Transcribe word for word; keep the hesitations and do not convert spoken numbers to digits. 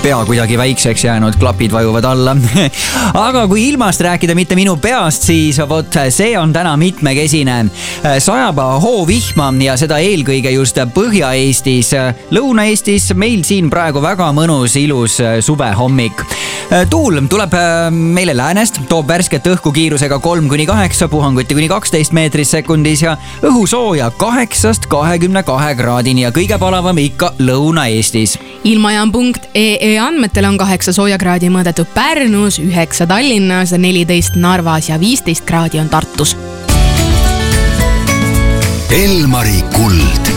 pea kuidagi väikseks jäänud, klapid vajuvad alla. Aga kui ilmast rääkida mitte minu peast, siis vot see on täna mitmekesine. Sajab hoovihma ja seda eelkõige just Põhja-Eestis. Lõuna-Eestis meil siin praegu väga mõnus, ilus suvehommik. Tuul tuleb meile läänest, toob värsket õhku kiirusega kolm kuni kaheksa, puhanguti kuni kaksteist meetris sekundis ja õhusooja kaheksast kahekümne kahe kraadini ja kõige palavam ikka Lõuna-Eestis. Ilmajaam punkt ee ee andmetel on kaheksa soojakraadi mõõdetud Pärnus, üheksa Tallinnas, neliteist Narvas ja viisteist kraadi on Tartus. Elmari kuld.